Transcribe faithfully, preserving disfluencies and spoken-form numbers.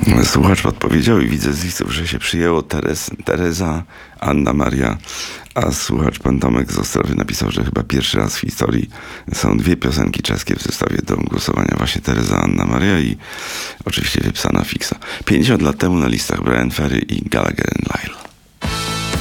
Słuchacz podpowiedział i widzę z listów, że się przyjęło Teres, Teresa, Anna Maria, a słuchacz pan Tomek z Ostrowy napisał, że chyba pierwszy raz w historii są dwie piosenki czeskie w zestawie do głosowania. Właśnie Teresa, Anna Maria i oczywiście wypsana fiksa. pięćdziesiąt lat temu na listach Brian Ferry i Gallagher and Lyle.